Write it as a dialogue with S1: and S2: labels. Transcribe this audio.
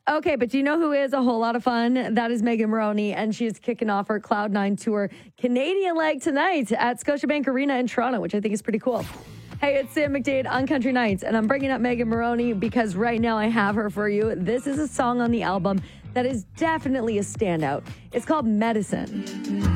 S1: Okay, but do you know who is a whole lot of fun? That is Megan Moroney, and she's kicking off her Cloud9 tour Canadian leg tonight at Scotiabank Arena in Toronto, which I think is pretty cool. Hey, it's Sam McDade on Country Nights, and I'm bringing up Megan Moroney because right now I have her for you. This is a song on the album that is definitely a standout. It's called Medicine.